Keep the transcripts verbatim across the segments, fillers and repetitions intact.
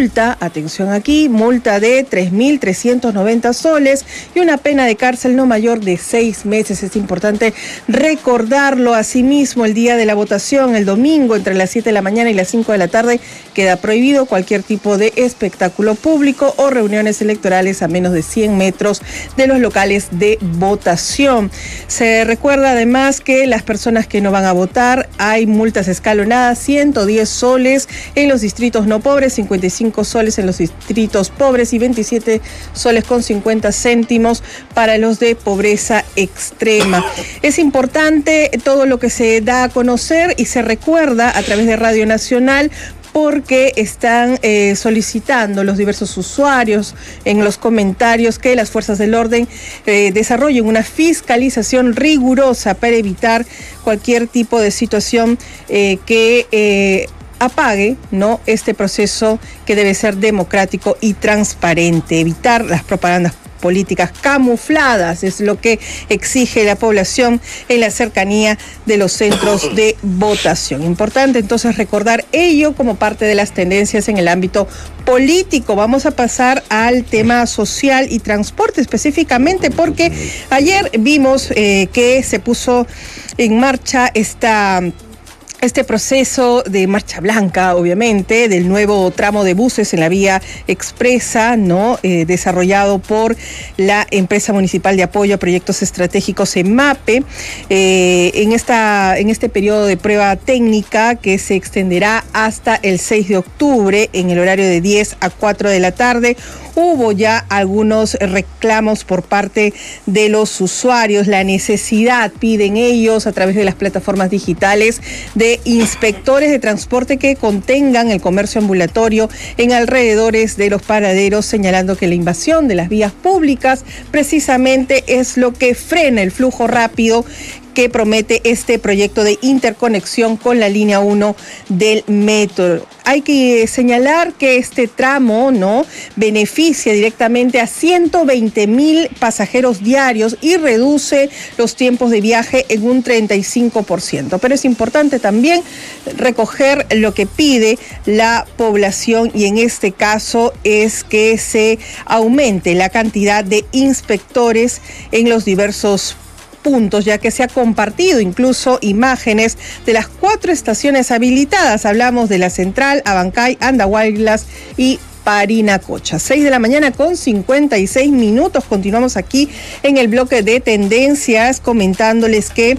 multa, atención aquí, multa de tres mil trescientos noventa soles y una pena de cárcel no mayor de seis meses. Es importante recordarlo. Asimismo, el día de la votación, el domingo, entre las siete de la mañana y las cinco de la tarde, queda prohibido cualquier tipo de espectáculo público o reuniones electorales a menos de cien metros de los locales de votación. Se recuerda además que las personas que no van a votar, hay multas escalonadas, ciento diez soles en los distritos no pobres, cincuenta y cinco soles en los distritos pobres y veintisiete soles con cincuenta céntimos para los de pobreza extrema. Es importante todo lo que se da a conocer y se recuerda a través de Radio Nacional, porque están eh, solicitando los diversos usuarios en los comentarios que las fuerzas del orden eh, desarrollen una fiscalización rigurosa para evitar cualquier tipo de situación eh, que eh, apague, ¿no?, este proceso que debe ser democrático y transparente. Evitar las propagandas políticas camufladas es lo que exige la población en la cercanía de los centros de votación. Importante entonces recordar ello como parte de las tendencias en el ámbito político. Vamos a pasar al tema social y transporte específicamente, porque ayer vimos eh, que se puso en marcha esta... Este proceso de marcha blanca, obviamente, del nuevo tramo de buses en la vía expresa, ¿no? Eh, desarrollado por la empresa municipal de apoyo a proyectos estratégicos EMAPE, eh, en esta, en este periodo de prueba técnica que se extenderá hasta el seis de octubre en el horario de diez a cuatro de la tarde. Hubo ya algunos reclamos por parte de los usuarios, la necesidad, piden ellos a través de las plataformas digitales, de inspectores de transporte que contengan el comercio ambulatorio en alrededores de los paraderos, señalando que la invasión de las vías públicas precisamente es lo que frena el flujo rápido que promete este proyecto de interconexión con la línea uno del metro. Hay que señalar que este tramo, ¿no?, beneficia directamente a ciento veinte mil pasajeros diarios y reduce los tiempos de viaje en un treinta y cinco por ciento. Pero es importante también recoger lo que pide la población, y en este caso es que se aumente la cantidad de inspectores en los diversos puntos, ya que se ha compartido incluso imágenes de las cuatro estaciones habilitadas. Hablamos de la Central, Abancay, Andahuaylas y Parinacocha. seis de la mañana con cincuenta y seis minutos. Continuamos aquí en el bloque de tendencias comentándoles que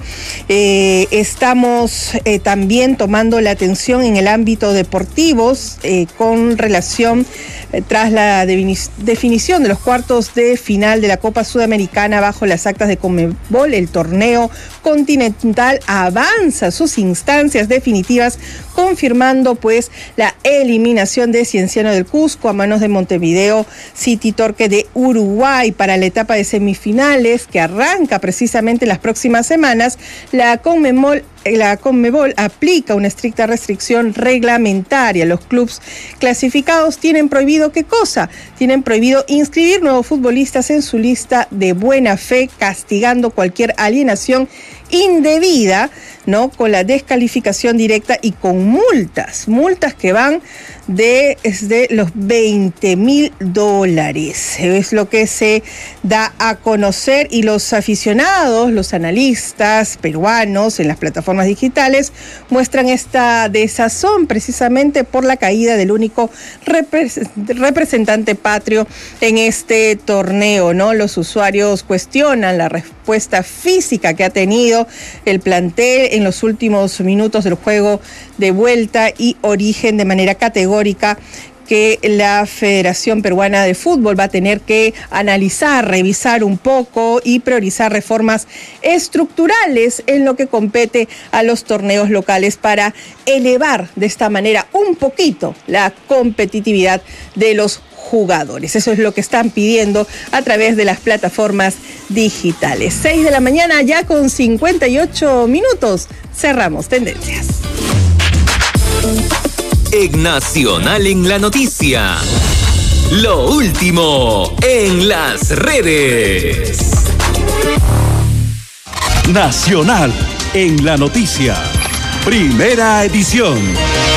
eh, estamos eh, también tomando la atención en el ámbito deportivo eh, con relación eh, tras la definición de los cuartos de final de la Copa Sudamericana bajo las actas de Conmebol. El torneo continental avanza sus instancias definitivas, confirmando pues la eliminación de Cienciano del Cusco a manos de Montevideo City Torque de Uruguay para la etapa de semifinales que arranca precisamente las próximas semanas. La Conmebol La Conmebol aplica una estricta restricción reglamentaria. Los clubes clasificados tienen prohibido, ¿qué cosa? Tienen prohibido inscribir nuevos futbolistas en su lista de buena fe, castigando cualquier alienación indebida, ¿no?, con la descalificación directa y con multas, multas que van de, de los veinte mil dólares. Es lo que se da a conocer, y los aficionados, los analistas peruanos en las plataformas digitales muestran esta desazón precisamente por la caída del único repre- representante patrio en este torneo, ¿no? Los usuarios cuestionan la respuesta física que ha tenido el plantel en los últimos minutos del juego de vuelta y origen de manera categórica que la Federación Peruana de Fútbol va a tener que analizar, revisar un poco y priorizar reformas estructurales en lo que compete a los torneos locales para elevar de esta manera un poquito la competitividad de los jugadores. Eso es lo que están pidiendo a través de las plataformas digitales. seis de la mañana ya con cincuenta y ocho minutos. Cerramos Tendencias. En Nacional en la Noticia, lo último en las redes. Nacional en la Noticia, primera edición.